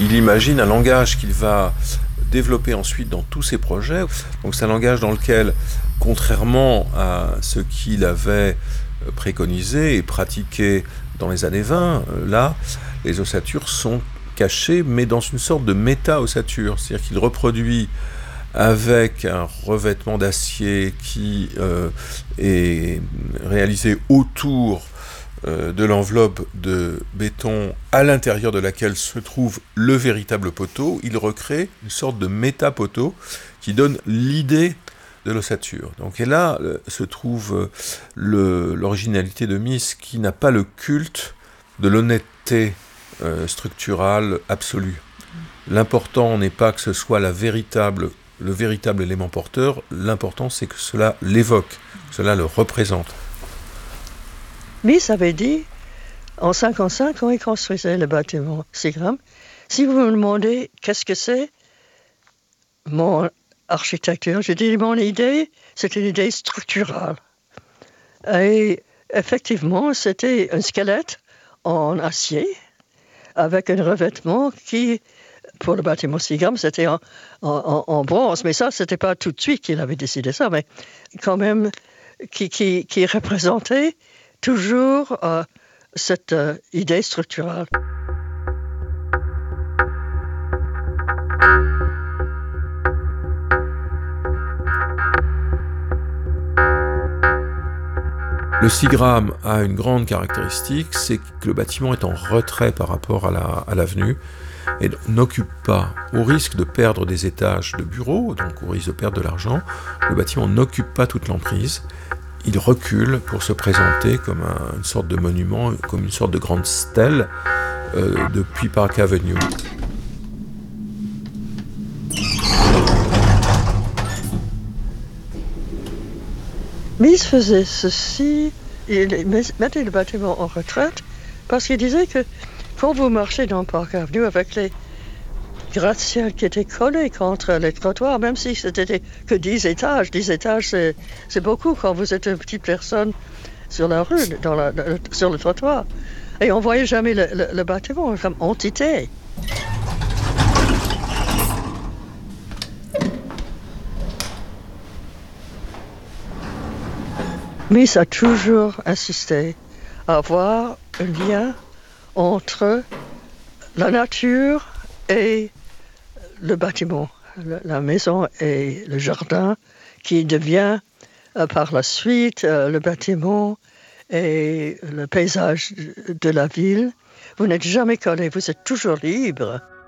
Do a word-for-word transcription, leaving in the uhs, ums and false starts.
il imagine un langage qu'il va développer ensuite dans tous ses projets. Donc c'est un langage dans lequel, contrairement à ce qu'il avait préconisé et pratiqué dans les années vingt, là, les ossatures sont cachées, mais dans une sorte de méta-ossature. C'est-à-dire qu'il reproduit avec un revêtement d'acier qui euh, est réalisé autour euh, de l'enveloppe de béton à l'intérieur de laquelle se trouve le véritable poteau. Il recrée une sorte de méta-poteau qui donne l'idée de l'ossature. Donc, et là euh, se trouve le, l'originalité de Mies, qui n'a pas le culte de l'honnêteté euh, structurale absolue. L'important n'est pas que ce soit la véritable, le véritable élément porteur, l'important c'est que cela l'évoque, que cela le représente. Mies avait dit, en cinquante-cinq, quand il construisait le bâtiment Seagram, si vous me demandez qu'est-ce que c'est, mon architecture, j'ai dit mon idée, c'est une idée structurale. Et effectivement, c'était un squelette en acier avec un revêtement qui, pour le bâtiment Seagram, c'était en, en, en bronze. Mais ça, c'était pas tout de suite qu'il avait décidé ça, mais quand même, qui, qui, qui représentait toujours euh, cette euh, idée structurale. Le Seagram a une grande caractéristique, c'est que le bâtiment est en retrait par rapport à, la, à l'avenue et n'occupe pas, au risque de perdre des étages de bureaux, donc au risque de perdre de l'argent, le bâtiment n'occupe pas toute l'emprise. Il recule pour se présenter comme un, une sorte de monument, comme une sorte de grande stèle euh, depuis Park Avenue. Mies faisait ceci, il mettait le bâtiment en retraite parce qu'il disait que quand vous marchez dans Park Avenue avec les gratte-ciel qui étaient collés contre les trottoirs, même si c'était que dix étages, dix étages c'est, c'est beaucoup quand vous êtes une petite personne sur la rue, dans la, sur le trottoir. Et on ne voyait jamais le, le, le bâtiment comme entité. Mies a toujours insisté à avoir un lien entre la nature et le bâtiment, la maison et le jardin, qui devient euh, par la suite euh, le bâtiment et le paysage de la ville. Vous n'êtes jamais collé, vous êtes toujours libre.